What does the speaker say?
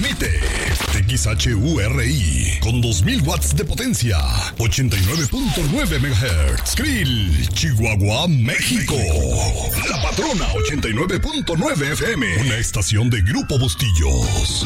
Transmite XHURI con 2000 watts de potencia, 89.9 MHz. Krill, Chihuahua, México. La Patrona 89.9 FM, una estación de Grupo Bustillos.